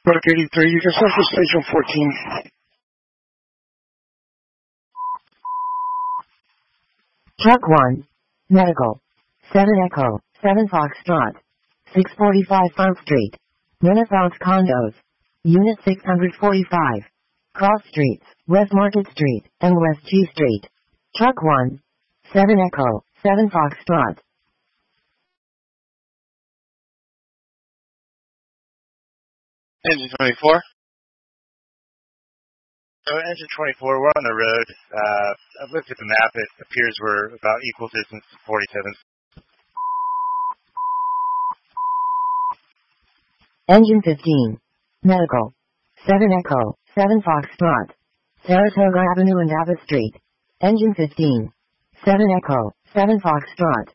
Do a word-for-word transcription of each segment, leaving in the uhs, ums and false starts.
Park eighty-three, you can set for station fourteen. Truck one. Medical. seven Echo, seven Foxtrot. six forty-five Front Street. Renaissance Condos. Unit six forty-five. Cross Streets, West Market Street, and West G Street. Truck one. seven Echo, seven Foxtrot. Engine twenty-four. So engine twenty-four, we're on the road. Uh, I've looked at the map. It appears we're about equal distance to forty-seven. Engine fifteen. Medical. seven Echo, seven Foxtrot. Saratoga Avenue and Abbott Street. Engine fifteen. seven Echo, seven Foxtrot.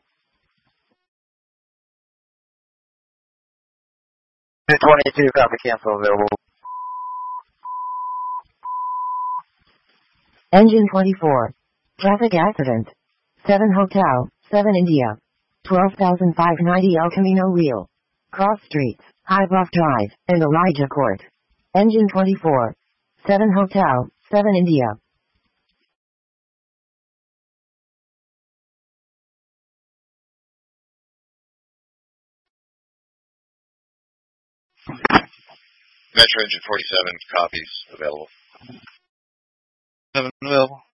twenty-two, copy, cancel, available. Engine twenty-four. Traffic accident. seven Hotel, seven India. twelve thousand five hundred ninety El Camino Real. Cross Streets, High Bluff Drive, and Elijah Court. Engine twenty-four. seven Hotel, seven India. Metro Engine forty-seven, copies available. Seven available.